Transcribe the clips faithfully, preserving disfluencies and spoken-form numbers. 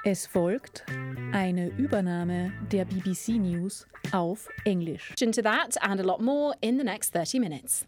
Es folgt eine Übernahme der B B C News auf Englisch. To that and a lot more in the next thirty minutes.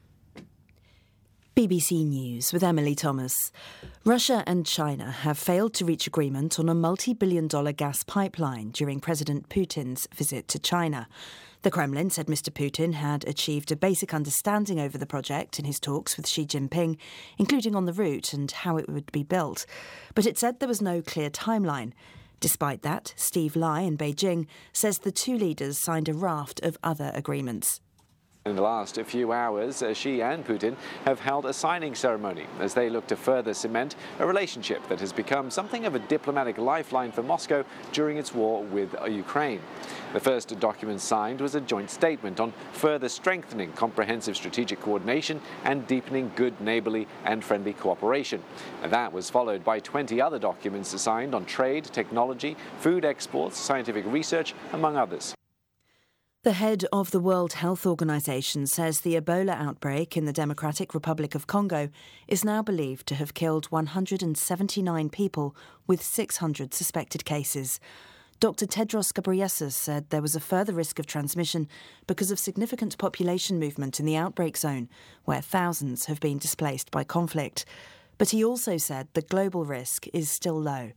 B B C News with Emily Thomas. Russia and China have failed to reach agreement on a multi-billion dollar gas pipeline during President Putin's visit to China. The Kremlin said Mister Putin had achieved a basic understanding over the project in his talks with Xi Jinping, including on the route and how it would be built. But it said there was no clear timeline. Despite that, Steve Lai in Beijing says the two leaders signed a raft of other agreements. In the last few hours, uh, Xi and Putin have held a signing ceremony as they look to further cement a relationship that has become something of a diplomatic lifeline for Moscow during its war with uh, Ukraine. The first document signed was a joint statement on further strengthening comprehensive strategic coordination and deepening good neighbourly and friendly cooperation. And that was followed by twenty other documents signed on trade, technology, food exports, scientific research, among others. The head of the World Health Organization says the Ebola outbreak in the Democratic Republic of Congo is now believed to have killed one hundred seventy-nine people, with six hundred suspected cases. Doctor Tedros Ghebreyesus said there was a further risk of transmission because of significant population movement in the outbreak zone, where thousands have been displaced by conflict. But he also said the global risk is still low.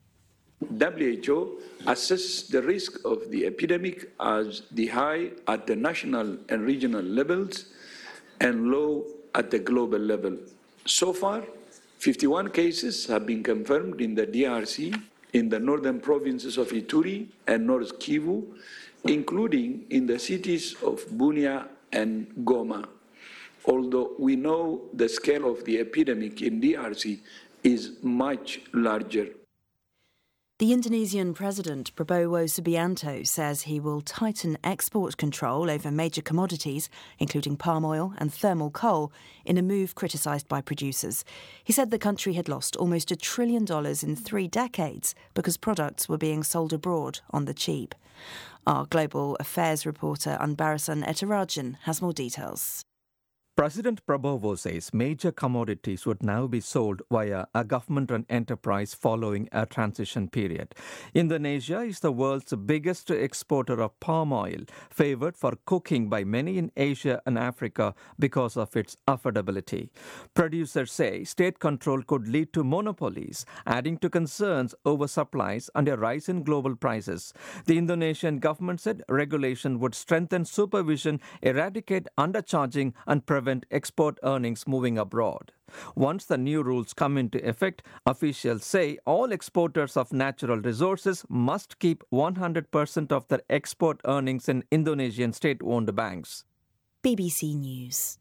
W H O assesses the risk of the epidemic as the high at the national and regional levels and low at the global level. So far, fifty-one cases have been confirmed in the D R C, in the northern provinces of Ituri and North Kivu, including in the cities of Bunia and Goma. Although we know the scale of the epidemic in D R C is much larger. The Indonesian President Prabowo Subianto says he will tighten export control over major commodities, including palm oil and thermal coal, in a move criticised by producers. He said the country had lost almost a trillion dollars in three decades because products were being sold abroad on the cheap. Our global affairs reporter Anbarasan Etarajan has more details. President Prabowo says major commodities would now be sold via a government-run enterprise following a transition period. Indonesia is the world's biggest exporter of palm oil, favoured for cooking by many in Asia and Africa because of its affordability. Producers say state control could lead to monopolies, adding to concerns over supplies and a rise in global prices. The Indonesian government said regulation would strengthen supervision, eradicate undercharging and prevent prevent export earnings moving abroad. Once the new rules come into effect, officials say all exporters of natural resources must keep one hundred percent of their export earnings in Indonesian state-owned banks. B B C News.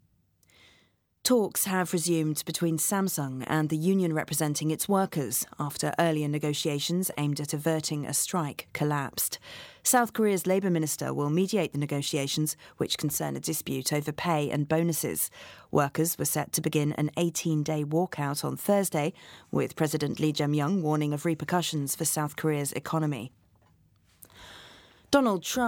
Talks have resumed between Samsung and the union representing its workers after earlier negotiations aimed at averting a strike collapsed. South Korea's Labour Minister will mediate the negotiations, which concern a dispute over pay and bonuses. Workers were set to begin an eighteen-day walkout on Thursday, with President Lee Jae-myung warning of repercussions for South Korea's economy. Donald Trump